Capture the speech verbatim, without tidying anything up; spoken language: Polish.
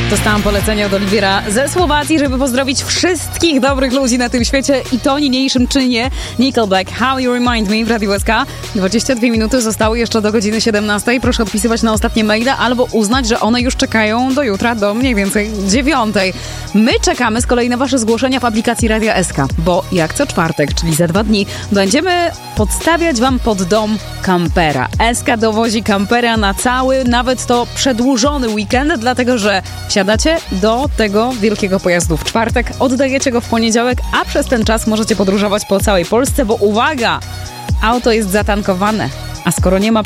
Dostałam polecenie od Oliwiera ze Słowacji, żeby pozdrowić wszystkich dobrych ludzi na tym świecie i to niniejszym czynie. Nickelback, How You Remind Me w Radiu S K. dwadzieścia dwie minuty zostały jeszcze do godziny siedemnastej. Proszę odpisywać na ostatnie maile albo uznać, że one już czekają do jutra, do mniej więcej dziewiątej. My czekamy z kolei na wasze zgłoszenia w aplikacji Radia S K, bo jak co czwartek, czyli za dwa dni, będziemy podstawiać wam pod dom kampera. S K dowozi kampera na cały, nawet to przedłużony weekend, dlatego że wsiadacie do tego wielkiego pojazdu w czwartek, oddajecie go w poniedziałek, a przez ten czas możecie podróżować po całej Polsce, bo uwaga, auto jest zatankowane, a skoro nie ma